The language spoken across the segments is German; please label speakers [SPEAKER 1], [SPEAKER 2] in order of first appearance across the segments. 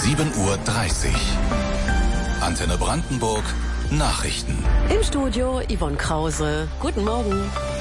[SPEAKER 1] 7:30 Uhr. Antenne Brandenburg Nachrichten.
[SPEAKER 2] Im Studio Yvonne Krause. Guten Morgen.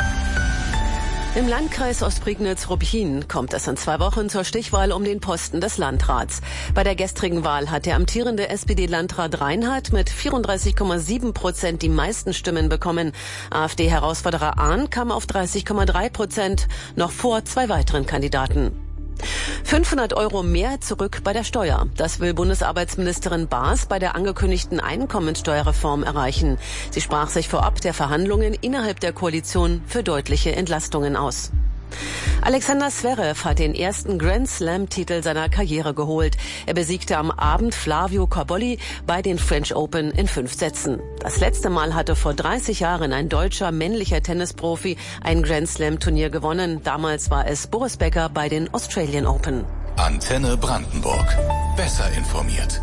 [SPEAKER 2] Im Landkreis Ostprignitz-Ruppin kommt es in 2 Wochen zur Stichwahl um den Posten des Landrats. Bei der gestrigen Wahl hat der amtierende SPD-Landrat Reinhardt mit 34,7% die meisten Stimmen bekommen. AfD-Herausforderer Ahn kam auf 30,3%, noch vor 2 weiteren Kandidaten. 500 € mehr zurück bei der Steuer. Das will Bundesarbeitsministerin Baas bei der angekündigten Einkommensteuerreform erreichen. Sie sprach sich vorab der Verhandlungen innerhalb der Koalition für deutliche Entlastungen aus. Alexander Zverev hat den ersten Grand-Slam-Titel seiner Karriere geholt. Er besiegte am Abend Flavio Cobolli bei den French Open in 5 Sätzen. Das letzte Mal hatte vor 30 Jahren ein deutscher männlicher Tennisprofi ein Grand-Slam-Turnier gewonnen. Damals war es Boris Becker bei den Australian Open.
[SPEAKER 1] Antenne Brandenburg. Besser informiert.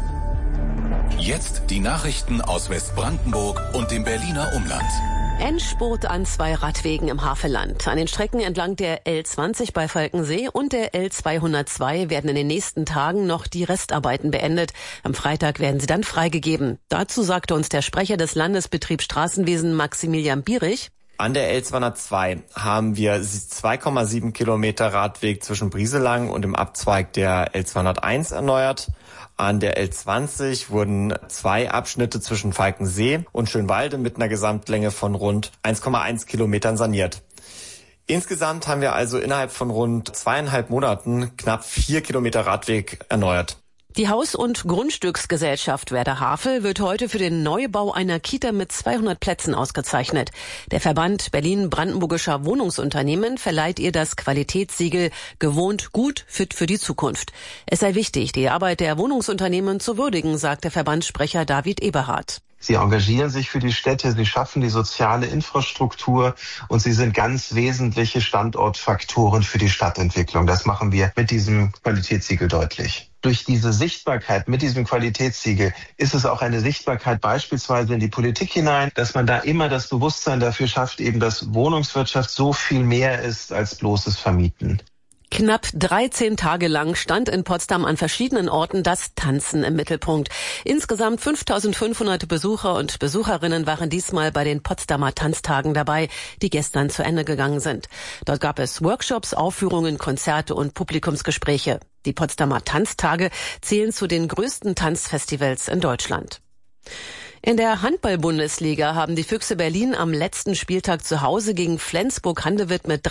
[SPEAKER 1] Jetzt die Nachrichten aus Westbrandenburg und dem Berliner Umland.
[SPEAKER 2] Endspurt an 2 Radwegen im Havelland. An den Strecken entlang der L20 bei Falkensee und der L202 werden in den nächsten Tagen noch die Restarbeiten beendet. Am Freitag werden sie dann freigegeben. Dazu sagte uns der Sprecher des Landesbetriebs Straßenwesen Maximilian Bierich:
[SPEAKER 3] An der L202 haben wir 2,7 Kilometer Radweg zwischen Brieselang und dem Abzweig der L201 erneuert. An der L20 wurden 2 Abschnitte zwischen Falkensee und Schönwalde mit einer Gesamtlänge von rund 1,1 Kilometern saniert. Insgesamt haben wir also innerhalb von rund 2,5 Monaten knapp 4 Kilometer Radweg erneuert.
[SPEAKER 2] Die Haus- und Grundstücksgesellschaft Werder Havel wird heute für den Neubau einer Kita mit 200 Plätzen ausgezeichnet. Der Verband Berlin-Brandenburgischer Wohnungsunternehmen verleiht ihr das Qualitätssiegel Gewohnt gut, fit für die Zukunft. Es sei wichtig, die Arbeit der Wohnungsunternehmen zu würdigen, sagt der Verbandssprecher David Eberhardt.
[SPEAKER 4] Sie engagieren sich für die Städte, sie schaffen die soziale Infrastruktur und sie sind ganz wesentliche Standortfaktoren für die Stadtentwicklung. Das machen wir mit diesem Qualitätssiegel deutlich. Durch diese Sichtbarkeit mit diesem Qualitätssiegel ist es auch eine Sichtbarkeit beispielsweise in die Politik hinein, dass man da immer das Bewusstsein dafür schafft, eben dass Wohnungswirtschaft so viel mehr ist als bloßes Vermieten.
[SPEAKER 2] Knapp 13 Tage lang stand in Potsdam an verschiedenen Orten das Tanzen im Mittelpunkt. Insgesamt 5.500 Besucher und Besucherinnen waren diesmal bei den Potsdamer Tanztagen dabei, die gestern zu Ende gegangen sind. Dort gab es Workshops, Aufführungen, Konzerte und Publikumsgespräche. Die Potsdamer Tanztage zählen zu den größten Tanzfestivals in Deutschland. In der Handball-Bundesliga haben die Füchse Berlin am letzten Spieltag zu Hause gegen Flensburg-Handewitt mit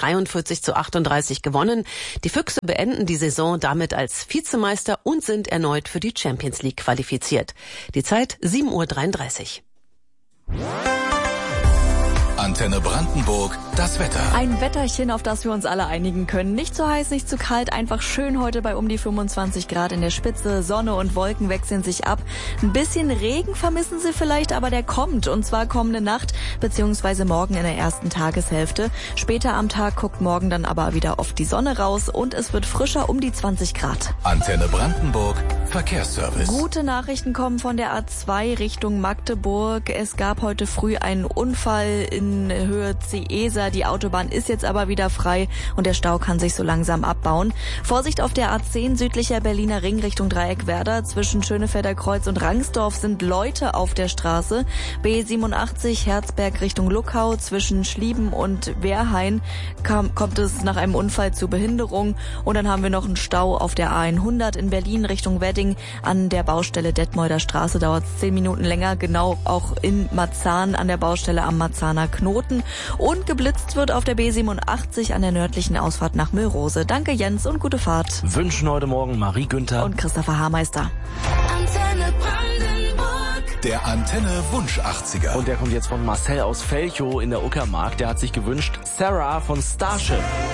[SPEAKER 2] 43:38 gewonnen. Die Füchse beenden die Saison damit als Vizemeister und sind erneut für die Champions League qualifiziert. Die Zeit 7:33 Uhr.
[SPEAKER 1] Antenne Brandenburg, das Wetter.
[SPEAKER 5] Ein Wetterchen, auf das wir uns alle einigen können. Nicht zu heiß, nicht zu kalt, einfach schön heute bei um die 25 Grad in der Spitze. Sonne und Wolken wechseln sich ab. Ein bisschen Regen vermissen Sie vielleicht, aber der kommt. Und zwar kommende Nacht bzw. morgen in der ersten Tageshälfte. Später am Tag guckt morgen dann aber wieder oft die Sonne raus und es wird frischer um die 20 Grad.
[SPEAKER 1] Antenne Brandenburg, Verkehrsservice.
[SPEAKER 5] Gute Nachrichten kommen von der A2 Richtung Magdeburg. Es gab heute früh einen Unfall in Höhe Ciesa. Die Autobahn ist jetzt aber wieder frei und der Stau kann sich so langsam abbauen. Vorsicht auf der A10 südlicher Berliner Ring Richtung Dreieckwerder. Zwischen Schönefelder Kreuz und Rangsdorf sind Leute auf der Straße. B87 Herzberg Richtung Luckau. Zwischen Schlieben und Wehrhain kommt es nach einem Unfall zu Behinderung. Und dann haben wir noch einen Stau auf der A100 in Berlin Richtung Wedding. An der Baustelle Detmolder Straße dauert es 10 Minuten länger. Genau auch in Marzahn an der Baustelle am Marzahner Knoten. Und geblitzt wird auf der B87 an der nördlichen Ausfahrt nach Müllrose. Danke Jens und gute Fahrt.
[SPEAKER 6] Wünschen heute Morgen Marie Günther
[SPEAKER 5] und Christopher Haarmeister.
[SPEAKER 1] Antenne Brandenburg. Der Antenne Wunsch 80er.
[SPEAKER 6] Und der kommt jetzt von Marcel aus Velchow in der Uckermark. Der hat sich gewünscht Sarah von Starship.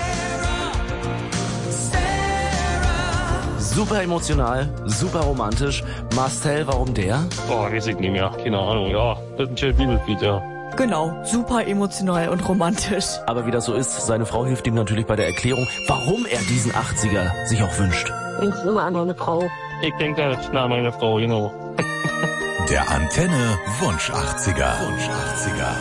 [SPEAKER 6] Super emotional, super romantisch. Marcel, warum der?
[SPEAKER 7] Weiß ich nicht mehr. Keine Ahnung. Ja, das ist ein schönes Bibellied, ja.
[SPEAKER 5] Genau, super emotional und romantisch.
[SPEAKER 6] Aber wie das so ist, seine Frau hilft ihm natürlich bei der Erklärung, warum er diesen 80er sich auch wünscht.
[SPEAKER 2] Denkst du immer an meine Frau?
[SPEAKER 7] Ich denke, das ist nach meiner Frau, genau.
[SPEAKER 1] Der Antenne Wunsch 80er. Wunsch 80er.